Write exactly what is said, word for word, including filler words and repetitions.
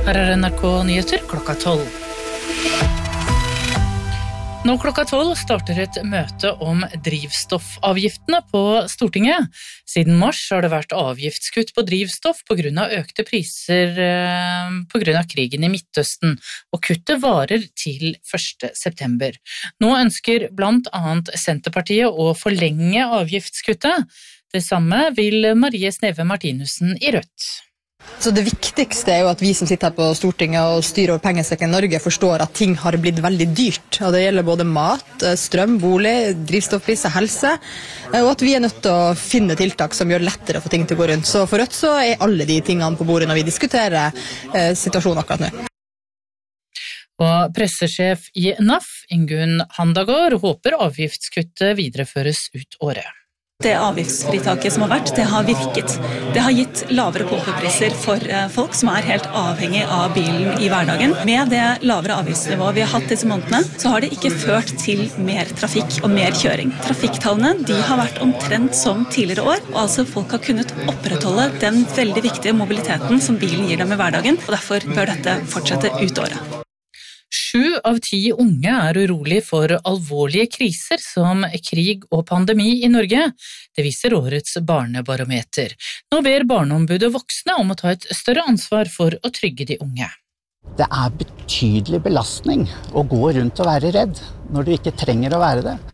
Her er N R K Nyheter klokka tolv. Nå klokka tolv starter et møte om drivstoffavgiftene på Stortinget. Siden mars har det vært avgiftskutt på drivstoff på grunn av økte priser eh, på grunn av krigen i Midtøsten, og kuttet varer til første september. Nå ønsker blant annet Senterpartiet å forlenge avgiftskuttet. Det samme vil Marie Sneve Martinussen i Rødt. Så det viktigste er jo at vi som sitter her på Stortinget og styrer over pengesekken Norge forstår at ting har blitt veldig dyrt. Og det gjelder både mat, strøm, bolig, drivstoffpriser, helse, og at vi er nødt til å finne tiltak som gjør lettere for ting til å gå rundt. Så for Rødt så er alle de tingene på bordet når vi diskuterer eh, situasjonen akkurat nå. Og pressesjef i N A F, Ingunn Handagård, håper avgiftskuttet videreføres ut året. Det avgiftsfritaket som har vært, det har virket. Det har gitt lavere pumpepriser for folk som er helt avhengig av bilen i hverdagen. Med det lavere avgiftsnivået vi har hatt disse månedene, så har det ikke ført til mer trafikk og mer kjøring. Trafikktallene de har vært omtrent som tidligere år, og altså folk har kunnet opprettholde den veldig viktige mobiliteten som bilen gir dem i hverdagen, og derfor bør dette fortsette ut året. Sju av ti unge er urolig for alvorlige kriser som krig og pandemi i Norge. Det viser årets barnebarometer. Nå ber barneombudet voksne om å ta et større ansvar for å trygge de unge. Det er betydelig belastning å gå rundt og være redd når du ikke trenger å være det.